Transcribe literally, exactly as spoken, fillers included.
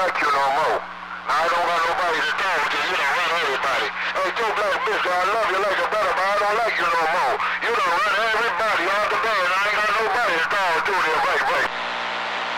like you no more. Now I don't got nobody to talk to, you don't run everybody. Hey, Joe Black Biscuit, I love you like a brother, but I don't like you no more. You don't run everybody all the day, and I ain't got nobody to talk to there, right, right.